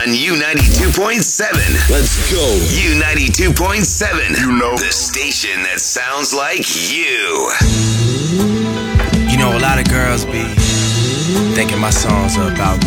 U92.7. Let's go. U92.7. You know. The station that sounds like you. You know, a lot of girls be thinking my songs are about